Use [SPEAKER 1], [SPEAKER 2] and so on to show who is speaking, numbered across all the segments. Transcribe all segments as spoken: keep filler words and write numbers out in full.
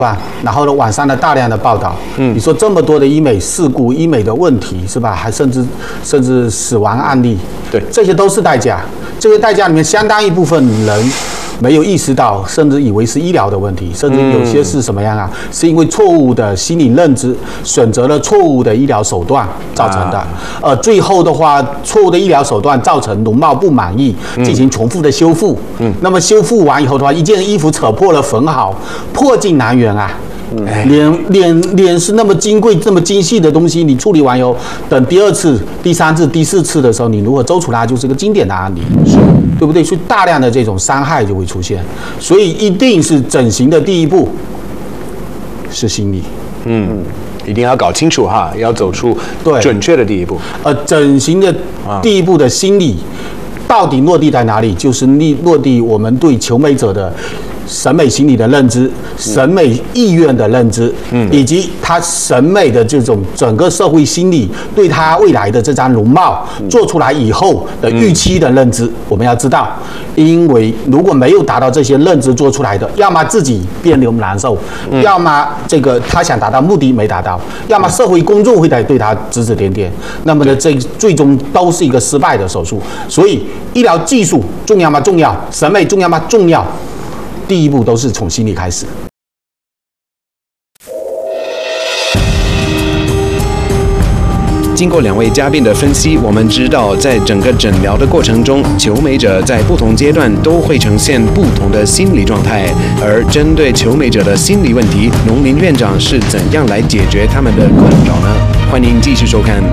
[SPEAKER 1] 吧？然后呢，网上的大量的报道，嗯，你说这么多的医美事故、医美的问题，是吧？还甚至甚至死亡案例，
[SPEAKER 2] 对，
[SPEAKER 1] 这些都是代价。这些代价里面，相当一部分人没有意识到，甚至以为是医疗的问题，甚至有些是什么样啊？嗯、是因为错误的心理认知，选择了错误的医疗手段造成的。啊、呃，最后的话，错误的医疗手段造成容貌不满意，进行重复的修复。嗯，那么修复完以后的话，一件衣服扯破了缝好，破镜难圆啊。嗯、脸脸脸是那么金贵、这么精细的东西，你处理完以后，等第二次、第三次、第四次的时候，你如何揪出它，就是一个经典的案例，是，对不对？所以大量的这种伤害就会出现，所以一定是整形的第一步是心理，
[SPEAKER 2] 嗯，一定要搞清楚哈，要走出准确的第一步。
[SPEAKER 1] 呃，整形的第一步的心理到底落地在哪里？就是落落地我们对求美者的审美心理的认知、审美意愿的认知，嗯，以及他审美的这种整个社会心理对他未来的这张容貌做出来以后的预期的认知，我们要知道，因为如果没有达到这些认知做出来的，要么自己别扭难受，要么这个他想达到目的没达到，要么社会公众会在对他指指点点，那么呢，这最终都是一个失败的手术。所以，医疗技术重要吗？重要。审美重要吗？重要。第一步都是从心理开始。
[SPEAKER 2] 经过两位嘉宾的分析，我们知道，在整个诊疗的过程中，求美者在不同阶段都会呈现不同的心理状态。而针对求美者的心理问题，农林院长是怎样来解决他们的困扰呢？欢迎继续收看。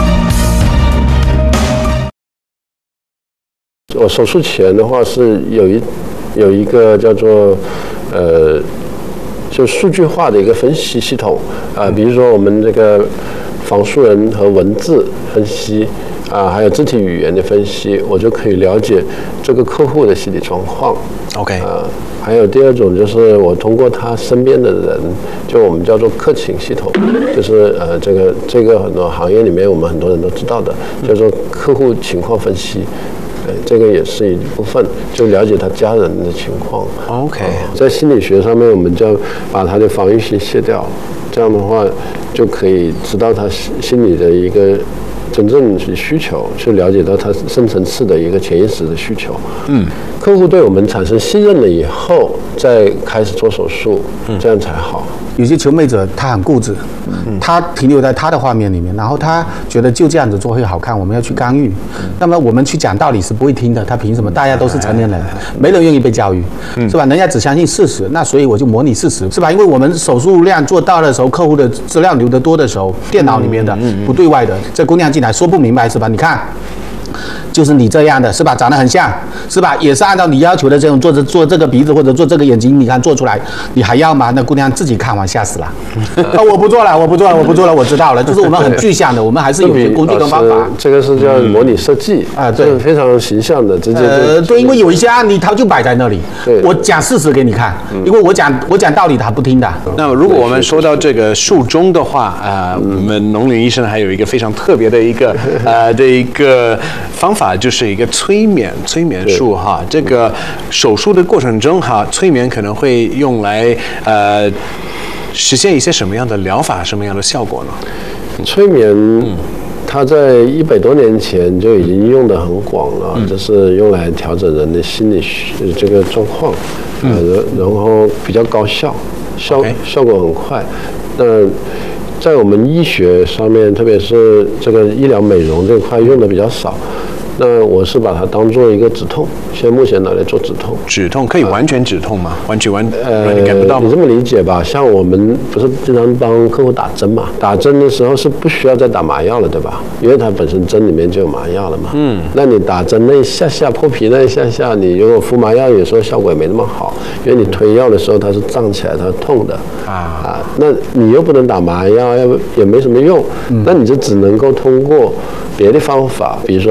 [SPEAKER 3] 我手术前的话是有一。有一个叫做呃，就数据化的一个分析系统啊、呃，比如说我们这个仿素人和文字分析啊、呃，还有肢体语言的分析，我就可以了解这个客户的心理状况。
[SPEAKER 2] OK
[SPEAKER 3] 啊、呃，还有第二种就是我通过他身边的人，就我们叫做客情系统，就是呃这个这个很多行业里面我们很多人都知道的，叫做客户情况分析。哎，这个也是一部分，就了解他家人的情况。
[SPEAKER 2] OK，、呃、
[SPEAKER 3] 在心理学上面，我们就把他的防御性卸掉，这样的话就可以知道他心理的一个真正的需求，去了解到他深层次的一个潜意识的需求。嗯，客户对我们产生信任了以后，再开始做手术，嗯、这样才好。
[SPEAKER 1] 有些求美者他很固执，嗯、他停留在他的画面里面，然后他觉得就这样子做会好看，我们要去干预。嗯、那么我们去讲道理是不会听的，他凭什么？大家都是成年人，没人愿意被教育，嗯、是吧？人家只相信事实，那所以我就模拟事实，是吧？因为我们手术量做大的时候，客户的资料留得多的时候，电脑里面的、嗯、不对外的，这姑娘进来说不明白，是吧？你看。就是你这样的，是吧？长得很像，是吧？也是按照你要求的这种做这做这个鼻子或者做这个眼睛，你看做出来，你还要吗？那姑娘自己看完吓死了。啊，我不做了，我不做了，我不做了，我知道了。就是我们很具象的，我们还是有些工具跟方法。
[SPEAKER 3] 这个是叫模拟设计
[SPEAKER 1] 啊，对，
[SPEAKER 3] 非常形象的，直接
[SPEAKER 1] 呃，对，因为有一些案例它就摆在那里，我讲事实给你看，因为我讲我讲道理他不听的。
[SPEAKER 2] 那如果我们说到这个术中的话啊，我们农林医生还有一个非常特别的一个呃的一个方法。就是一个催眠催眠术哈，这个手术的过程中哈，催眠可能会用来呃实现一些什么样的疗法，什么样的效果呢？
[SPEAKER 3] 催眠，嗯、它在一百多年前就已经用得很广了，嗯、就是用来调整人的心理这个状况，嗯、呃，然后比较高效，效 okay. 效果很快。那在我们医学上面，特别是这个医疗美容这块用的比较少。那我是把它当做一个止痛，现在目前拿来做止痛。
[SPEAKER 2] 止痛可以完全止痛吗？完全完
[SPEAKER 3] 呃，
[SPEAKER 2] 你感不到吗？
[SPEAKER 3] 你这么理解吧，像我们不是经常帮客户打针嘛？打针的时候是不需要再打麻药了，对吧？因为它本身针里面就有麻药了嘛。嗯。那你打针那一下下破皮那一下下，你如果敷麻药，有时候效果也没那么好，因为你推药的时候它是胀起来，它是痛的啊啊。那你又不能打麻药，要也没什么用，嗯、那你就只能够通过别的方法，比如说冰敷。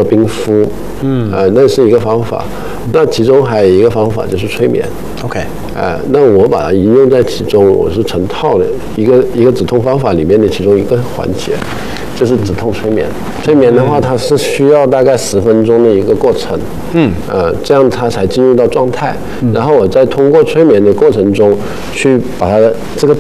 [SPEAKER 3] 肤，嗯，呃，那是一个方法。那其中还有一个方法就是催眠。
[SPEAKER 2] OK，
[SPEAKER 3] 啊、呃，那我把它应用在其中，我是成套的一个一个止痛方法里面的其中一个环节，就是止痛催眠。催眠的话，它是需要大概十分钟的一个过程，嗯，呃，这样它才进入到状态。然后我再通过催眠的过程中，去把它的这个